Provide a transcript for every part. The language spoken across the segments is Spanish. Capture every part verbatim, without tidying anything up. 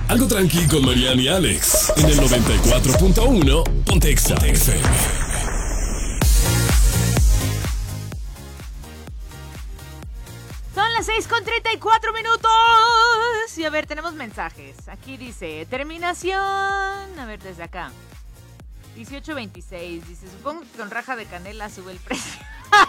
Algo tranqui con Mariana y Alex. En el noventa y cuatro punto uno, Ponte Exa F M. Son las seis con treinta y cuatro minutos. Y a ver, tenemos mensajes. Aquí dice, terminación. A ver, desde acá. dieciocho veintiséis. Dice, supongo que con raja de canela sube el precio.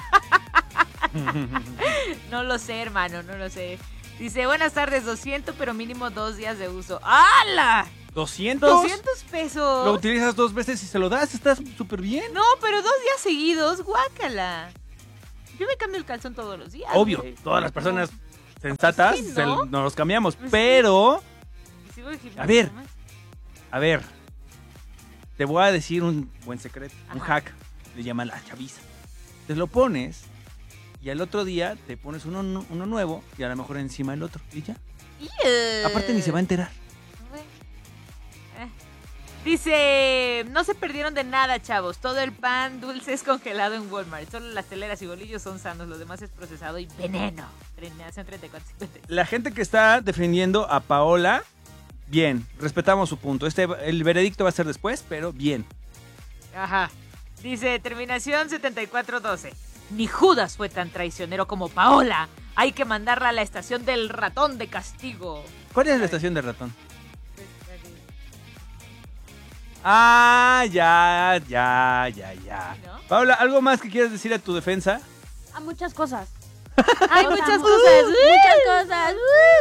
No lo sé, hermano, no lo sé. Dice, buenas tardes, doscientos, pero mínimo dos días de uso. ¡Hala! ¿doscientos? doscientos pesos. Lo utilizas dos veces y se lo das, estás súper bien. No, pero dos días seguidos, guácala. Yo me cambio el calzón todos los días. Obvio, güey. todas las personas sensatas Sí, ¿no? se- nos los cambiamos, Pues sí. pero... Y sigo de gimnasio, A ver. además. A ver, te voy a decir un buen secreto, un Ajá. hack, le llaman la chaviza. Te lo pones y al otro día te pones uno, nu- uno nuevo y a lo mejor encima el otro y ya. Iu. Aparte ni se va a enterar. Bueno. Eh. Dice, no se perdieron de nada, chavos. Todo el pan dulce es congelado en Walmart. Solo las teleras y bolillos son sanos. Lo demás es procesado y veneno. Terminación treinta y cuatro cincuenta. La gente que está defendiendo a Paola, bien, respetamos su punto. Este, el veredicto va a ser después, pero bien. Ajá. Dice, terminación setenta y cuatro doce. Ni Judas fue tan traicionero como Paola. Hay que mandarla a la estación del ratón de castigo. ¿Cuál es la estación de ratón? Ah, ya, ya, ya, ya. ¿No? Paola, ¿algo más que quieras decir a tu defensa? A muchas cosas. Hay O sea, muchas mu- cosas. Muchas cosas.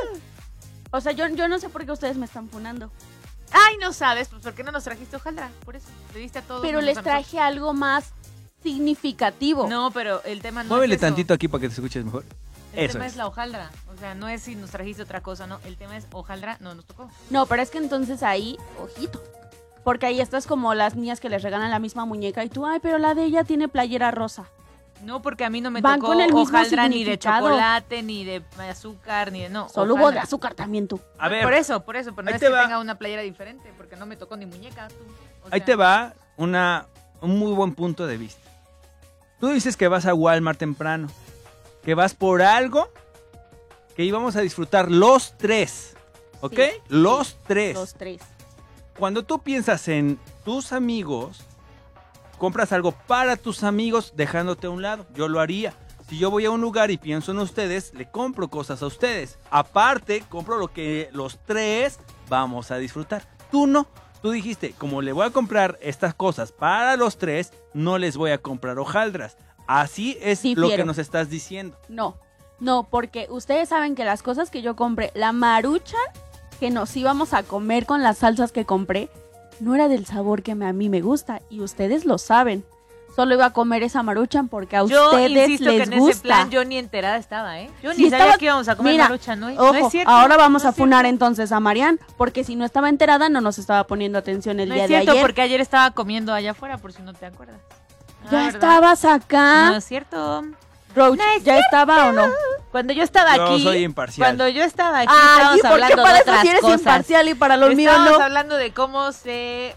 O sea, yo, yo no sé por qué ustedes me están funando. Ay, no sabes, pues ¿por qué no nos trajiste hojaldra? Por eso, le diste a todos. Pero menos les a nosotros. traje algo más significativo. No, pero el tema no Muévele es eso. tantito aquí para que te escuches mejor. El Eso tema es. es la hojaldra. O sea, no es si nos trajiste otra cosa, no. El tema es hojaldra, no nos tocó. No, pero es que entonces ahí, ojito. Porque ahí estás como las niñas que les regalan la misma muñeca y tú, ay, pero la de ella tiene playera rosa. No, porque a mí no me Van tocó con el mismo hojaldra ni de significado. chocolate, ni de azúcar, ni de... No, Solo hubo de hojaldra. azúcar también tú. A ver, Por eso, por eso, pero no ahí es te que va. tenga una playera diferente, porque no me tocó ni muñeca. Tú. O ahí sea, te va una, un muy buen punto de vista. Tú dices que vas a Walmart temprano, que vas por algo que íbamos a disfrutar los tres, ¿ok? Sí, los sí, tres. Los tres. Cuando tú piensas en tus amigos, compras algo para tus amigos dejándote a un lado. Yo lo haría. Si yo voy a un lugar y pienso en ustedes, le compro cosas a ustedes. Aparte, compro lo que los tres vamos a disfrutar. Tú no. Tú dijiste, como le voy a comprar estas cosas para los tres, no les voy a comprar hojaldras. Así es Difiero. lo que nos estás diciendo. No, no, porque ustedes saben que las cosas que yo compré, la maruchan que nos íbamos a comer con las salsas que compré, no era del sabor que me- a mí me gusta y ustedes lo saben. Solo iba a comer esa maruchan porque a Yo ustedes insisto les que en gusta. ese plan yo ni enterada estaba, ¿eh? Yo Sí ni sabía estaba- que íbamos a comer Mira, maruchan, ¿no? Ojo, No es cierto. ahora vamos no a es funar cierto. entonces a Marian, porque si no estaba enterada no nos estaba poniendo atención el No día es de cierto, ayer. porque ayer estaba comiendo allá afuera, por si no te acuerdas. Ah, Ya ¿verdad? estabas acá. No es cierto. Roach, No es ¿ya estaba o no? Cuando yo estaba Yo aquí. soy imparcial. Cuando yo estaba aquí, Ay, estábamos ¿y por qué hablando para de eso otras sí eres cosas. imparcial y para los míos Estábamos no? hablando de cómo se.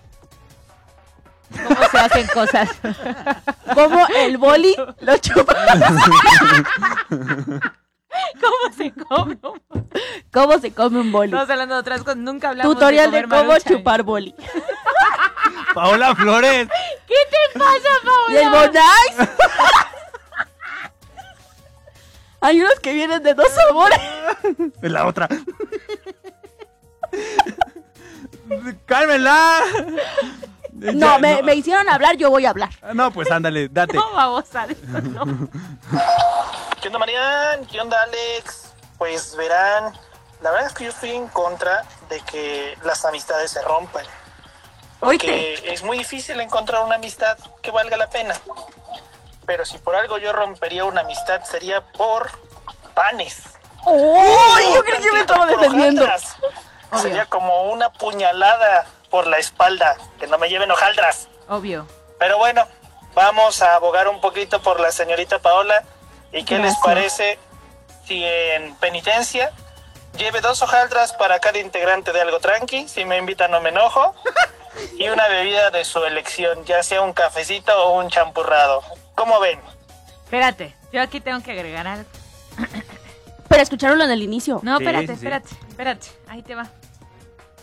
¿Cómo se hacen cosas? Como el boli lo chupa. ¿Cómo se come? ¿Cómo se come un boli? Estamos hablando de otras cosas. Nunca hablamos Tutorial de, de, comer cómo Maruchan. chupar boli. Paola Flores. ¿Qué te pasa, ¿Y el Paola? bonais? Hay unos que vienen de dos sabores. Es la otra. ¡Cálmenla! No, me, me hicieron hablar, yo voy a hablar. No, pues ándale, date. No vamos a eso, no. ¿Qué onda, Marian? ¿Qué onda, Alex? Pues verán, la verdad es que yo estoy en contra de que las amistades se rompan. Porque es muy difícil encontrar una amistad que valga la pena. Pero si por algo yo rompería una amistad sería por panes. ¡Oh! Yo creí que me estaba Por defendiendo. hojaldras. Sería como una puñalada por la espalda. Que no me lleven hojaldras. Obvio. Pero bueno, vamos a abogar un poquito por la señorita Paola. ¿Y qué Gracias. les parece si en penitencia lleve dos hojaldras para cada integrante de Algo Tranqui? Si me invitan no me enojo. Y una bebida de su elección, ya sea un cafecito o un champurrado. ¿Cómo ven? Espérate, yo aquí tengo que agregar algo. Pero escucharon lo del inicio. No, Sí, espérate, sí, sí. espérate, espérate. Ahí te va.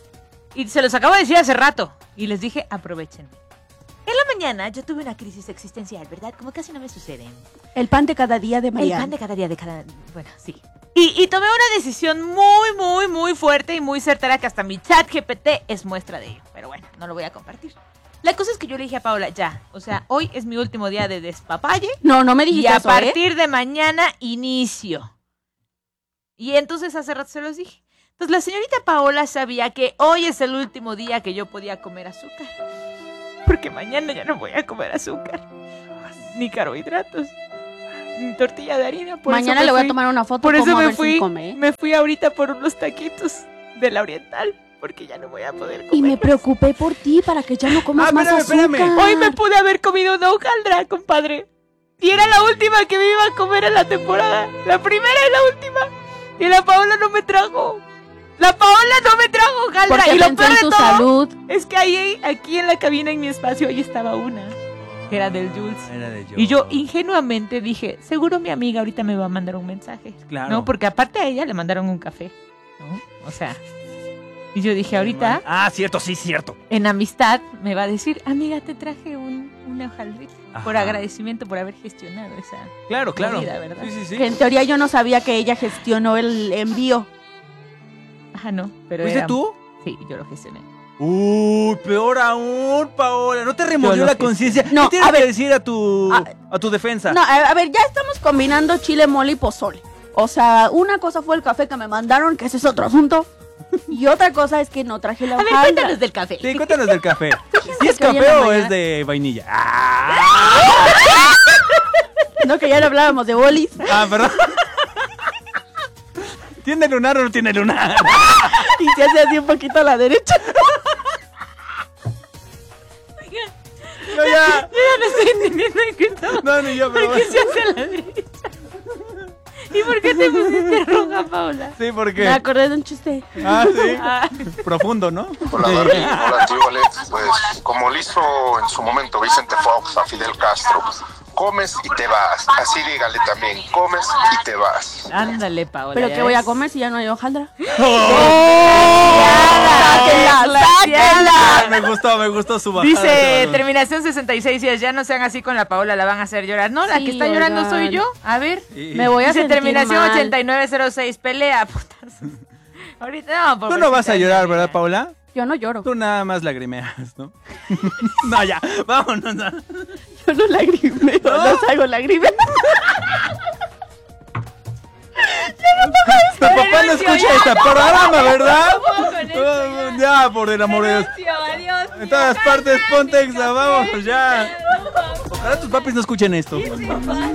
Y se los acabo de decir hace rato. Y les dije, aprovechen. En la mañana yo tuve una crisis existencial, ¿verdad? Como casi no me sucede. El pan de cada día de Mariana. El pan de cada día de cada... Bueno, sí. Y, y tomé una decisión muy, muy, muy fuerte y muy certera que hasta mi chat G P T es muestra de ello. Pero bueno, no lo voy a compartir. La cosa es que yo le dije a Paola, ya, o sea, hoy es mi último día de despapalle. No, no me dijiste Y a eso, partir ¿eh? de mañana inicio. Y entonces hace rato se los dije. Entonces la señorita Paola sabía que hoy es el último día que yo podía comer azúcar. Porque mañana ya no voy a comer azúcar. Ni carbohidratos. Ni tortilla de harina. Por Mañana eso le voy fui, a tomar una foto Por eso como a me ver fui, si come, ¿eh? me fui ahorita por unos taquitos de la Oriental. Porque ya no voy a poder comer. Y me preocupé por ti para que ya no comas Ah, más espérame, azúcar. espérame. Hoy me pude haber comido una hojaldra, compadre. Y era la última que me iba a comer en la temporada. La primera y la última. Y la Paola no me trajo. La Paola no me trajo hojaldra. Porque Y lo pensé peor en de tu todo salud. es que ahí, aquí en la cabina, en mi espacio, ahí estaba una. Que era del Jules. Era de Y yo ingenuamente dije, seguro mi amiga ahorita me va a mandar un mensaje. Claro. No, porque aparte a ella le mandaron un café. ¿No? O sea... Y yo dije, ahorita, Ah, cierto, sí, cierto. en amistad, me va a decir, amiga, te traje un, una hojaldrita. Por Ajá. agradecimiento por haber gestionado esa Claro, claro. movida, ¿verdad? Sí, sí, sí. Que en teoría yo no sabía que ella gestionó el envío. Ajá, no, pero ¿Fuiste era- tú? Sí, yo lo gestioné. Uy, peor aún, Paola. ¿No te removió Yo lo la sé. conciencia? No, ¿Qué tienes a que ver. decir a tu, A- a tu defensa? No, a, a ver, ya estamos combinando chile, mole y pozole. O sea, una cosa fue el café que me mandaron, que ese es otro asunto. Y otra cosa es que no traje la A ver, hojaldra. cuéntanos del café. Sí, cuéntanos del café. ¿Si es que hoy en café la o mañana- es de vainilla? Ah, No, que ya no hablábamos de bolis. ah, perdón. ¿Tiene lunar o no tiene lunar? Y se hace así un poquito a la derecha. Yo ya. Yo ya no estoy entendiendo en qué estamos. No, ni yo, pero ¿Por qué se hace a la derecha? ¿Y por qué te pusiste roja, Paola? Sí, ¿por Me qué? acordé de un chiste. Ah, sí. Ah, Profundo, ¿no? Hola Sí. David, hola tío Alex. Pues como lo hizo en su momento Vicente Fox a Fidel Castro, comes y te vas. Así dígale también, comes y te vas. ándale, Paola. ¿Pero ya qué voy a ves. comer si ya no hay hojaldra? ¡Sáquenla! ¡Sáquenla! Me gustó, me gustó su bajada. de Dice, balón. terminación sesenta y seis, ya no sean así con la Paola, la van a hacer llorar. No, la Sí, que está llorando oigan. soy yo. A ver. Sí. Me voy a Dice sentir terminación mal. ochenta y nueve cero seis, pelea, putas. Ahorita no, Tú no vas a pobrecita llorar, amiga. ¿verdad, Paula? Yo no lloro. Tú nada más lagrimeas, ¿no? No, ya, vámonos. no. Yo no lagrimeo, no hago lagrimear. Tu papá no escucha este programa, ¿verdad? puedo con esto, Oh, ya, por el amor de Dios. Renuncio, adiós, En tío, todas partes, cállate, ponte exa, café, vámonos ya. vamos. Ojalá tus papis no escuchen esto. ¿Qué te pasa, Paola?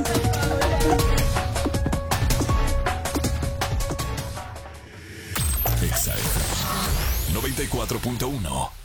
Exa F M noventa y cuatro punto uno.